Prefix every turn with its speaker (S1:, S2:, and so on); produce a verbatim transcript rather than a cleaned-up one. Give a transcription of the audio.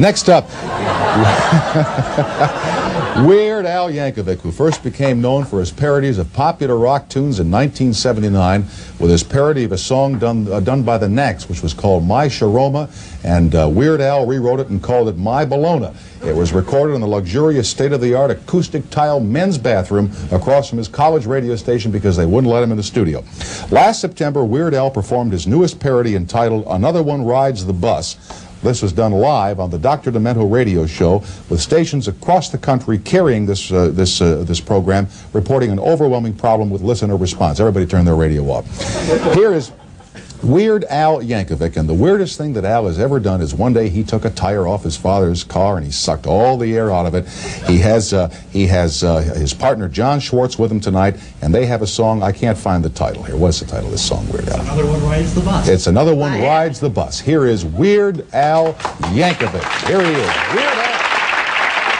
S1: Next up, Weird Al Yankovic, who first became known for his parodies of popular rock tunes in nineteen seventy-nine with his parody of a song done, uh, done by the Knacks, which was called My Sharoma, and uh, Weird Al rewrote it and called it My Bologna. It was recorded in the luxurious state-of-the-art acoustic tile men's bathroom across from his college radio station because they wouldn't let him in the studio. Last September, Weird Al performed his newest parody entitled Another One Rides the Bus. This was done live on the Doctor Demento radio show, with stations across the country carrying this uh, this uh, this program, reporting an overwhelming problem with listener response. Everybody turn their radio off. Here is Weird Al Yankovic, and the weirdest thing that Al has ever done is one day he took a tire off his father's car and he sucked all the air out of it. He has uh, he has uh, his partner John Schwartz with him tonight, and they have a song. I can't find the title here. What's the title of this song, Weird Al?
S2: Another One Rides the Bus.
S1: It's Another One Rides the Bus. Here is Weird Al Yankovic. Here he is. Weird Al.